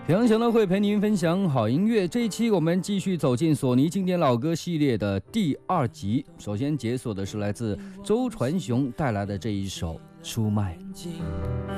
杨翔呢会陪您分享好音乐。这一期我们继续走进索尼经典老歌系列的第2集。首先解锁的是来自周传雄带来的这一首《出卖》。